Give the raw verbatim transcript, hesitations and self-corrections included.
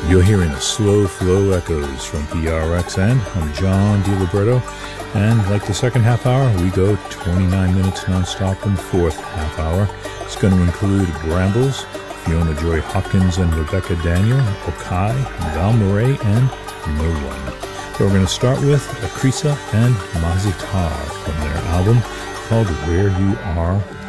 You're hearing the Slow Flow Echoes from P R X N. I'm John DiLibretto, and like the second half hour, we go twenty-nine minutes nonstop in the fourth half hour. It's going to include Brambles, Fiona Joy Hopkins and Rebecca Daniel, Okai, Val Murray, and No One. So we're going to start with Akrisa and Mazitar from their album called Where You Are